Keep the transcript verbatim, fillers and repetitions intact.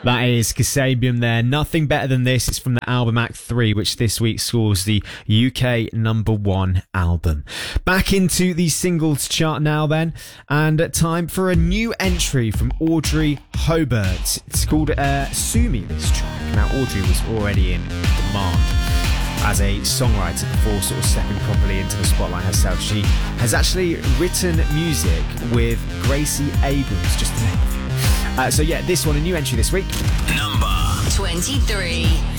That is Kasabian there. Nothing Better Than This. It's from the album Act three, which this week scores the U K number one album. Back into the singles chart now then, and time for a new entry from Audrey Hobart. It's called uh, Sue Me, this track. Now, Audrey was already in demand as a songwriter before sort of stepping properly into the spotlight herself. She has actually written music with Gracie Abrams, just to name a few. Uh, so yeah, this one, a new entry this week. Number twenty-three.